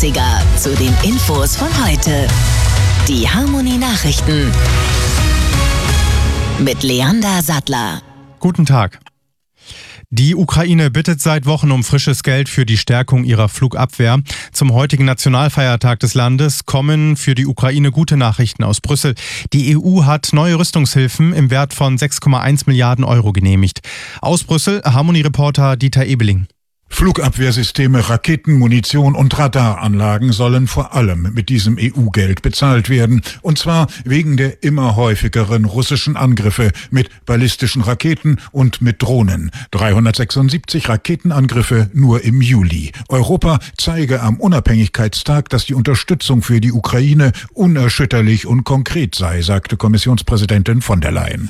Klassiker zu den Infos von heute. Die Harmony Nachrichten mit Leander Sattler. Guten Tag. Die Ukraine bittet seit Wochen um frisches Geld für die Stärkung ihrer Flugabwehr. Zum heutigen Nationalfeiertag des Landes kommen für die Ukraine gute Nachrichten aus Brüssel. Die EU hat neue Rüstungshilfen im Wert von 6,1 Milliarden Euro genehmigt. Aus Brüssel, Harmony-Reporter Dieter Ebeling. Flugabwehrsysteme, Raketen, Munition und Radaranlagen sollen vor allem mit diesem EU-Geld bezahlt werden. Und zwar wegen der immer häufigeren russischen Angriffe mit ballistischen Raketen und mit Drohnen. 376 Raketenangriffe nur im Juli. Europa zeige am Unabhängigkeitstag, dass die Unterstützung für die Ukraine unerschütterlich und konkret sei, sagte Kommissionspräsidentin von der Leyen.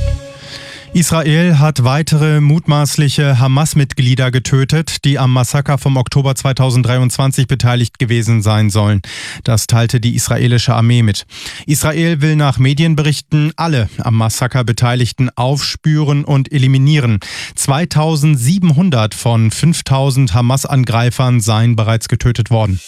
Israel hat weitere mutmaßliche Hamas-Mitglieder getötet, die am Massaker vom Oktober 2023 beteiligt gewesen sein sollen. Das teilte die israelische Armee mit. Israel will nach Medienberichten alle am Massaker Beteiligten aufspüren und eliminieren. 2700 von 5000 Hamas-Angreifern seien bereits getötet worden.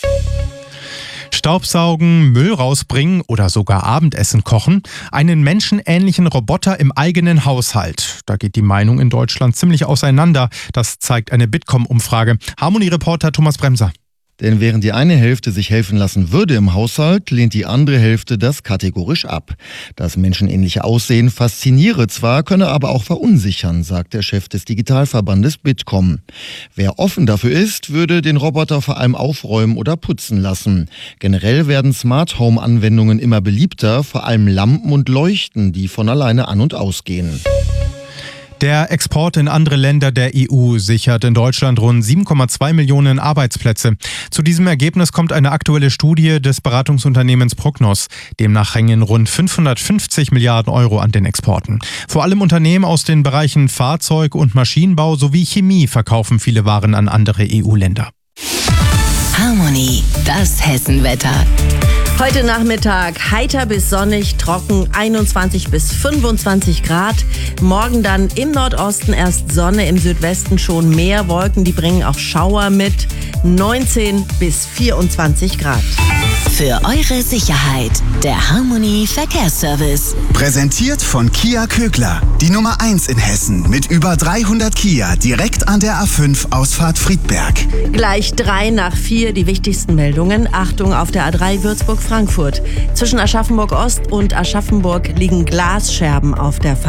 Staubsaugen, Müll rausbringen oder sogar Abendessen kochen. Einen menschenähnlichen Roboter im eigenen Haushalt. Da geht die Meinung in Deutschland ziemlich auseinander. Das zeigt eine Bitkom-Umfrage. Harmony-Reporter Thomas Bremser. Denn während die eine Hälfte sich helfen lassen würde im Haushalt, lehnt die andere Hälfte das kategorisch ab. Das menschenähnliche Aussehen fasziniere zwar, könne aber auch verunsichern, sagt der Chef des Digitalverbandes Bitkom. Wer offen dafür ist, würde den Roboter vor allem aufräumen oder putzen lassen. Generell werden Smart-Home-Anwendungen immer beliebter, vor allem Lampen und Leuchten, die von alleine an- und ausgehen. Der Export in andere Länder der EU sichert in Deutschland rund 7,2 Millionen Arbeitsplätze. Zu diesem Ergebnis kommt eine aktuelle Studie des Beratungsunternehmens Prognos. Demnach hängen rund 550 Milliarden Euro an den Exporten. Vor allem Unternehmen aus den Bereichen Fahrzeug- und Maschinenbau sowie Chemie verkaufen viele Waren an andere EU-Länder. Harmony, das Hessenwetter. Heute Nachmittag heiter bis sonnig, trocken, 21 bis 25 Grad. Morgen dann im Nordosten erst Sonne, im Südwesten schon mehr Wolken, die bringen auch Schauer mit, 19 bis 24 Grad. Für eure Sicherheit, der Harmony Verkehrsservice. Präsentiert von Kia Kögler, die Nummer 1 in Hessen mit über 300 Kia direkt an der A5 Ausfahrt Friedberg. Gleich 3 nach 4 die wichtigsten Meldungen. Achtung auf der A3 Würzburg-Frankfurt. Zwischen Aschaffenburg Ost und Aschaffenburg liegen Glasscherben auf der